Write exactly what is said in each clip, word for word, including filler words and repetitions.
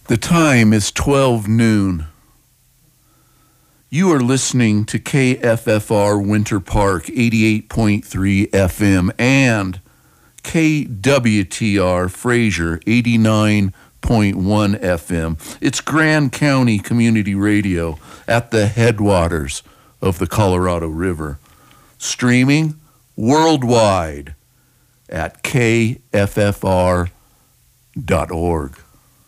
The time is twelve noon. You are listening to K F F R Winter Park eighty-eight point three F M and K W T R Fraser eighty-nine point one F M. It's Grand County Community Radio at the headwaters of the Colorado River. Streaming worldwide at K F F R dot org.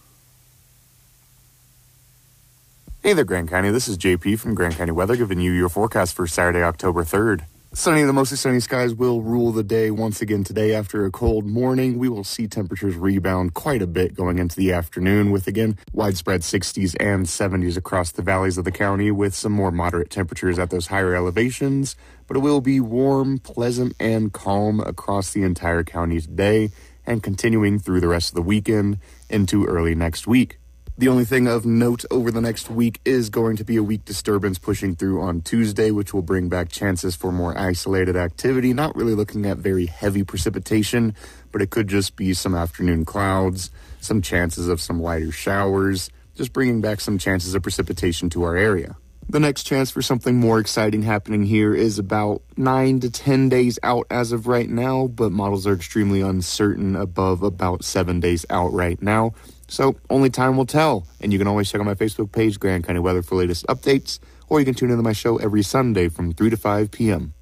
Hey there, Grand County. This is J P from Grand County Weather, giving you your forecast for Saturday, October third. Sunny to mostly sunny skies will rule the day once again today. After a cold morning, we will see temperatures rebound quite a bit going into the afternoon with, again, widespread sixties and seventies across the valleys of the county with some more moderate temperatures at those higher elevations. But it will be warm, pleasant, and calm across the entire county today and continuing through the rest of the weekend into early next week. The only thing of note over the next week is going to be a weak disturbance pushing through on Tuesday, which will bring back chances for more isolated activity. Not really looking at very heavy precipitation, but it could just be some afternoon clouds, some chances of some lighter showers, just bringing back some chances of precipitation to our area. The next chance for something more exciting happening here is about nine to ten days out as of right now, but models are extremely uncertain above about seven days out right now. So only time will tell, and you can always check out my Facebook page, Grand County Weather, for latest updates, or you can tune into my show every Sunday from three to five p.m.